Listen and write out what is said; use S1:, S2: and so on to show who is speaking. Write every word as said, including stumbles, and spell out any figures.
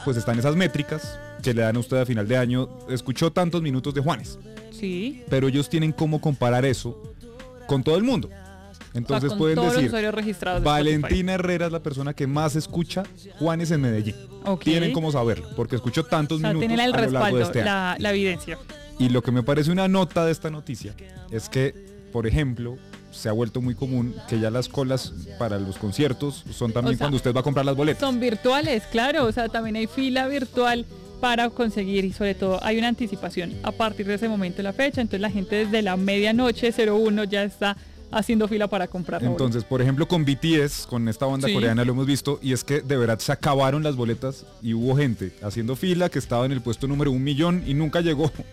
S1: pues están esas métricas que le dan a usted a final de año. Escuchó tantos minutos de Juanes.
S2: Sí.
S1: Pero ellos tienen cómo comparar eso con todo el mundo. Entonces
S2: o sea, con
S1: pueden
S2: todos
S1: decir,
S2: los usuarios registrados de
S1: Valentina Herrera es la persona que más escucha Juanes en Medellín.
S2: Okay.
S1: Tienen cómo saberlo, porque escuchó tantos
S2: o sea,
S1: minutos
S2: tienen el
S1: a lo largo de
S2: respaldo,
S1: este año.
S2: la, la evidencia.
S1: Y lo que me parece una nota de esta noticia es que, por ejemplo, se ha vuelto muy común que ya las colas para los conciertos son también
S2: O sea,
S1: cuando usted va a comprar las boletas.
S2: Son virtuales, claro, o sea, también hay fila virtual para conseguir y sobre todo hay una anticipación a partir de ese momento de la fecha, entonces la gente desde la medianoche cero uno ya está haciendo fila para comprar.
S1: Entonces, por ejemplo, con B T S, con esta banda
S2: sí.
S1: coreana lo hemos visto, y es que de verdad se acabaron las boletas y hubo gente haciendo fila que estaba en el puesto número un millón y nunca llegó